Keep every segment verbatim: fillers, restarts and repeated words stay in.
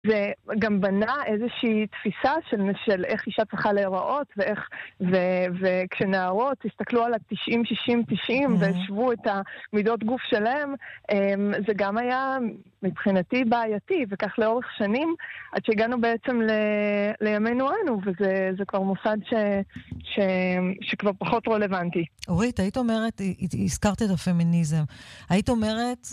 זה גם בנה איזושהי תפיסה של, של איך אישה צריכה להיראות, ואיך, ו, וכשנערות הסתכלו על ה-תשעים שישים תשעים והשוו את המידות גוף שלהם, זה גם היה מבחינתי בעייתי, וכך לאורך שנים, עד שהגענו בעצם ל, לימינו אנו, וזה זה כבר מוסד ש, ש, שכבר פחות רלוונטי. אורית, היית אומרת, הזכרת את הפמיניזם, היית אומרת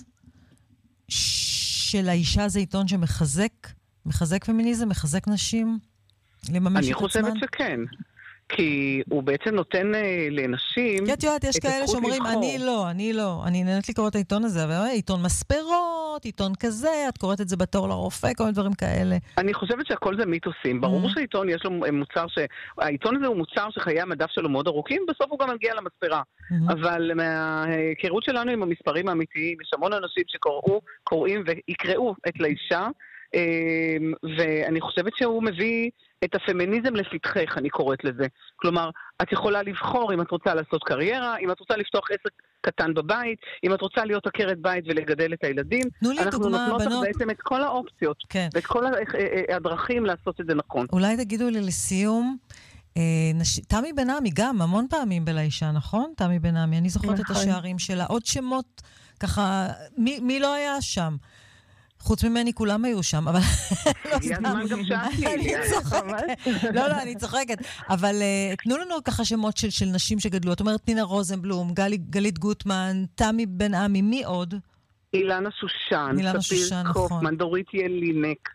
של האישה זה עיתון שמחזק, מחזק פמיניזם, מחזק נשים, לממש את עצמן? אני חושבת שכן. כי הוא בעצם נותן אה, לנשים... כן, תיודעת, יש כאלה שאומרים, אני לא, אני לא, אני נהנית לקרוא את העיתון הזה, אבל עיתון מספרות, עיתון כזה, את קוראת את זה בתור לרופא, כל מיני דברים כאלה. אני חושבת שהכל זה מיתוסים. ברור שהעיתון יש לו מוצר ש... העיתון הזה הוא מוצר שחיי המדף שלו מאוד ארוכים, בסוף הוא גם מגיע למספרה. אבל מההיכרות שלנו עם המספרים האמיתיים, יש המון אנשים שקוראו, קוראים ויקראו את לאישה, ואני חושבת שהוא מביא את הפמיניזם לפתחך, אני קוראת לזה. כלומר, את יכולה לבחור אם את רוצה לעשות קריירה, אם את רוצה לפתוח עסק קטן בבית, אם את רוצה להיות עקרת בית ולגדל את הילדים. אנחנו נותנות לך בעצם את כל האופציות, כן. ואת כל הדרכים לעשות את זה נכון. אולי תגידו לי לסיום, נש... תמי בן עמי גם המון פעמים בלאישה, נכון? תמי בן עמי, אני זוכרת את השערים שלה. עוד שמות, ככה, מי, מי לא היה שם? חוץ ממני כולם היו שם, אבל לא סתם. אני צוחקת. לא, לא, אני צוחקת. אבל תנו לנו ככה שמות של נשים שגדלו. את אומרת, נינה רוזנבלום, גלית גוטמן, תמי בן עמי, מי עוד? אילנה שושן, ספיר קופמן, דורית ילינק.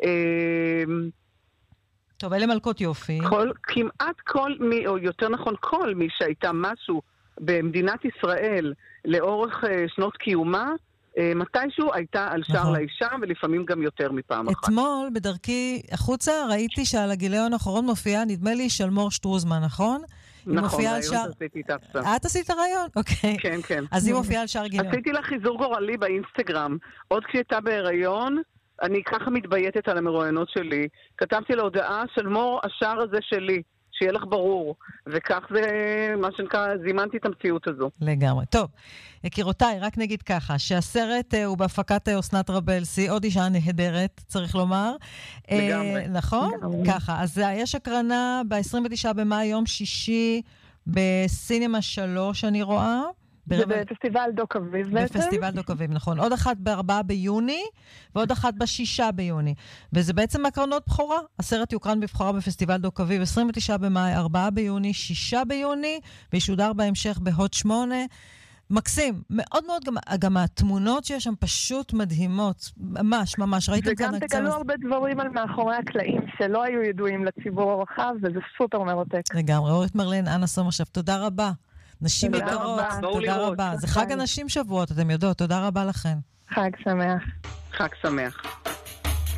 טוב, אלה מלכות יופי. כמעט כל מי, או יותר נכון כל מי שהייתה משהו במדינת ישראל לאורך שנות קיומה, מתישהו הייתה על שער לאישה, ולפעמים גם יותר מפעם אחת. אתמול, בדרכי החוצה, ראיתי שעל הגיליון האחרון מופיעה, נדמה לי, שלמור שטרוזמן, נכון? נכון, היום עשיתי את הפסק. את עשית הרעיון? אוקיי. כן, כן. אז היא מופיעה על שער גיליון. עשיתי לה חיזור גורלי באינסטגרם. עוד כשהייתה בהיריון, אני ככה מתבייתת על המרואיינות שלי. כתבתי לה הודעה, שלמור, השער הזה שלי. שיהיה לך ברור, וכך זה מה שנקרא, זימנתי את המציאות הזו. לגמרי. טוב, יקירותיי, רק נגיד ככה, שהסרט הוא בהפקת אסנת רבלסי, עוד אישה נהדרת, צריך לומר. לגמרי. נכון? לגמרי. ככה, אז יש הקרנה ב-עשרים ותשעה במאי, יום שישי, בסינמה שלוש, אני רואה. זה בפסטיבל דוק אביב בעצם. בפסטיבל דוק אביב, נכון. עוד אחת בארבעה ביוני, ועוד אחת בשישה ביוני. וזה בעצם הקרנות בחורה. הסרט יוקרן בבחורה בפסטיבל דוק אביב, עשרים ותשעה במאי, ארבעה ביוני, שישה ביוני, וישודר בהמשך בהוט שמונה. מקסים. מאוד מאוד גם, גם התמונות שיש שם פשוט מדהימות. ממש, ממש. ראיתם כאן... וגם תגלו הרבה דברים על מאחורי הקלעים שלא היו ידועים לציבור הרחב, וזה סופר מרתק. לגמרי. אורית מרלין, אנה סומרשף, תודה רבה. נשים יקרות, תודה רבה. זה חג הנשים שבועות, אתם יודעות, תודה רבה לכם. חג שמח. חג שמח.